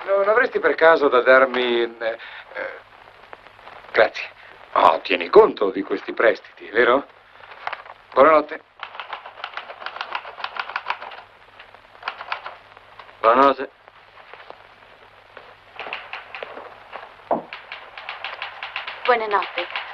Non avresti per caso da darmi... grazie. Oh, tieni conto di questi prestiti, vero? Buonanotte. Buonanotte. Buonanotte.